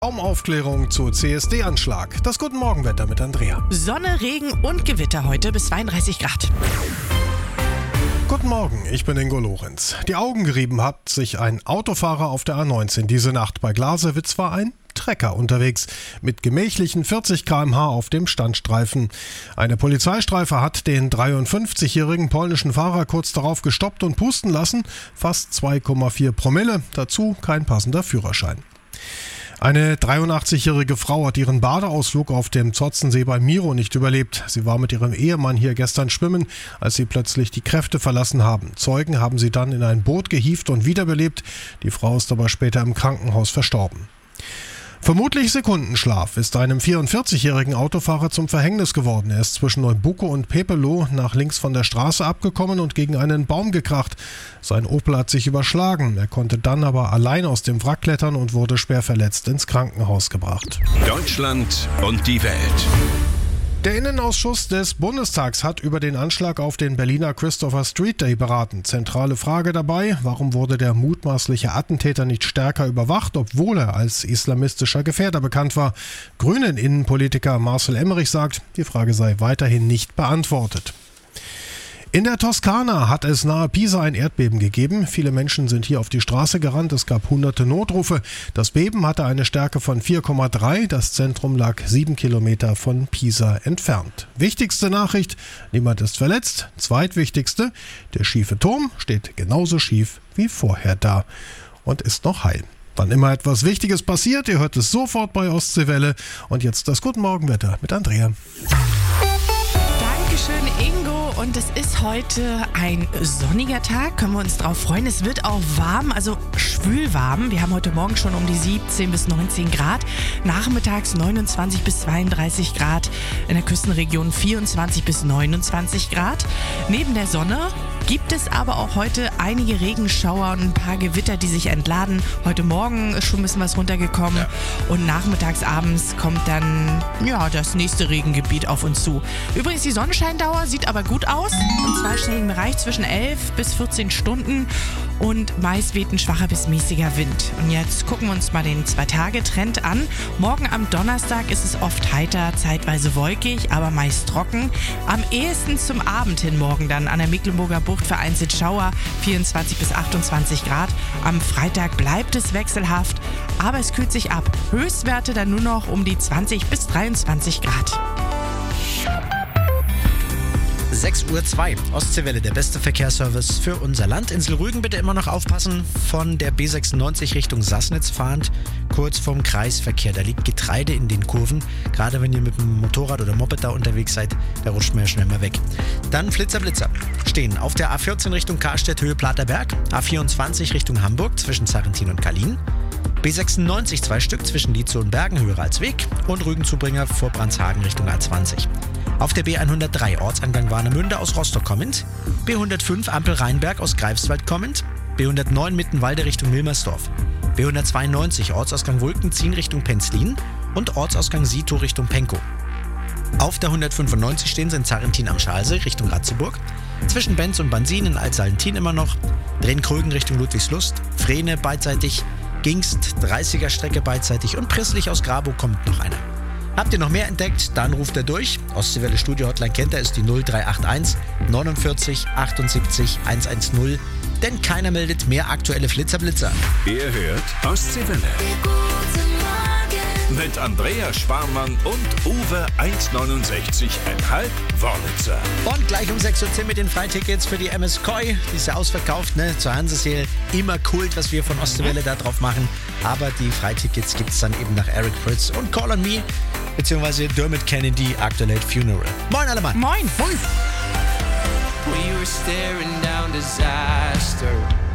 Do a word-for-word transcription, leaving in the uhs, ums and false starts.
Raumaufklärung zu C S D-Anschlag. Das Guten Morgenwetter mit Andrea. Sonne, Regen und Gewitter heute bis zweiunddreißig Grad. Guten Morgen, ich bin Ingo Lorenz. Die Augen gerieben hat sich ein Autofahrer auf der A neunzehn diese Nacht. Bei Glasewitz war ein Trecker unterwegs mit gemächlichen vierzig Kilometer pro Stunde auf dem Standstreifen. Eine Polizeistreife hat den dreiundfünfzigjährigen polnischen Fahrer kurz darauf gestoppt und pusten lassen. Fast zwei Komma vier Promille, dazu kein passender Führerschein. Eine dreiundachtzig-jährige Frau hat ihren Badeausflug auf dem Zotzensee bei Miro nicht überlebt. Sie war mit ihrem Ehemann hier gestern schwimmen, als sie plötzlich die Kräfte verlassen haben. Zeugen haben sie dann in ein Boot gehievt und wiederbelebt. Die Frau ist aber später im Krankenhaus verstorben. Vermutlich Sekundenschlaf ist einem vierundvierzigjährigen Autofahrer zum Verhängnis geworden. Er ist zwischen Neubucco und Pepelo nach links von der Straße abgekommen und gegen einen Baum gekracht. Sein Opel hat sich überschlagen. Er konnte dann aber allein aus dem Wrack klettern und wurde schwer verletzt ins Krankenhaus gebracht. Deutschland und die Welt. Der Innenausschuss des Bundestags hat über den Anschlag auf den Berliner Christopher Street Day beraten. Zentrale Frage dabei: Warum wurde der mutmaßliche Attentäter nicht stärker überwacht, obwohl er als islamistischer Gefährder bekannt war? Grünen-Innenpolitiker Marcel Emmerich sagt, die Frage sei weiterhin nicht beantwortet. In der Toskana hat es nahe Pisa ein Erdbeben gegeben. Viele Menschen sind hier auf die Straße gerannt. Es gab hunderte Notrufe. Das Beben hatte eine Stärke von vier Komma drei. Das Zentrum lag sieben Kilometer von Pisa entfernt. Wichtigste Nachricht: Niemand ist verletzt. Zweitwichtigste: Der schiefe Turm steht genauso schief wie vorher da und ist noch heil. Wann immer etwas Wichtiges passiert, ihr hört es sofort bei Ostseewelle. Und jetzt das Guten Morgenwetter mit Andrea. Dankeschön, Ingo. Und es ist heute ein sonniger Tag, können wir uns drauf freuen. Es wird auch warm, also schwül warm. Wir haben heute Morgen schon um die siebzehn bis neunzehn Grad. Nachmittags neunundzwanzig bis zweiunddreißig Grad. In der Küstenregion vierundzwanzig bis neunundzwanzig Grad. Neben der Sonne gibt es aber auch heute einige Regenschauer und ein paar Gewitter, die sich entladen. Heute Morgen ist schon ein bisschen was runtergekommen. Ja. Und nachmittags, abends kommt dann ja, das nächste Regengebiet auf uns zu. Übrigens, die Sonnenscheindauer sieht aber gut aus. Im zweistelligen Bereich zwischen elf bis vierzehn Stunden. Und meist weht ein schwacher bis mäßiger Wind. Und jetzt gucken wir uns mal den Zwei-Tage-Trend an. Morgen am Donnerstag ist es oft heiter, zeitweise wolkig, aber meist trocken. Am ehesten zum Abend hin morgen dann an der Mecklenburger Bucht vereinzelt Schauer, vierundzwanzig bis achtundzwanzig Grad. Am Freitag bleibt es wechselhaft, aber es kühlt sich ab. Höchstwerte dann nur noch um die zwanzig bis dreiundzwanzig Grad. sechs Uhr zwei, Ostseewelle, der beste Verkehrsservice für unser Land. Insel Rügen bitte immer noch aufpassen, von der B sechsundneunzig Richtung Sassnitz fahrend, kurz vorm Kreisverkehr. Da liegt Getreide in den Kurven. Gerade wenn ihr mit dem Motorrad oder Moped da unterwegs seid, da rutscht man ja schnell mal weg. Dann Flitzer, Blitzer stehen auf der A vierzehn Richtung Karstedt, Höhe Platerberg, A vierundzwanzig Richtung Hamburg zwischen Sarrentin und Kalin, B sechsundneunzig zwei Stück zwischen Dietzow und Bergen, Höhe Ralsweg und Rügenzubringer vor Brandshagen Richtung A zwanzig. Auf der B hundertdrei Ortsangang Warnemünde aus Rostock kommend, B hundertfünf Ampel Rheinberg aus Greifswald kommend, B hundertneun Mittenwalde Richtung Milmersdorf, B hundertzweiundneunzig Ortsausgang Wulkenziehen Richtung Penzlin und Ortsausgang Sito Richtung Penkow. Auf der hundertfünfundneunzig stehen sie in Sarrentin am Schalsee Richtung Ratzeburg, zwischen Benz und Bansin in Altsalentin immer noch, Drehn-Krögen Richtung Ludwigslust, Frehne beidseitig, Gingst dreißiger Strecke beidseitig und Prisslich aus Grabow kommt noch einer. Habt ihr noch mehr entdeckt? Dann ruft er durch. Ostseewelle Studio Hotline kennt er, ist die null drei acht eins neunundvierzig achtundsiebzig hundertzehn. Denn keiner meldet mehr aktuelle Flitzerblitzer. Ihr hört Ostseewelle. Mit Andrea Sparmann und Uwe eins neunundsechzig Komma fünf Wörlitzer. Und gleich um sechs Uhr zehn mit den Freitickets für die M S Koi. Die ist ja ausverkauft, ne? Zur Hanseseel. Immer Kult, was wir von Ostseewelle da drauf machen. Aber die Freitickets gibt's dann eben nach Eric Pritz und Call on Me, beziehungsweise Dermot Kennedy, Actual Funeral. Moin alle Mann. Moin. Moin. We were staring down disaster.